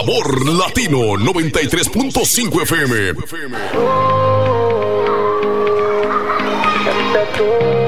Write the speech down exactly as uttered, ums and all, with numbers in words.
Sabor Latino noventa y tres punto cinco F M. Tú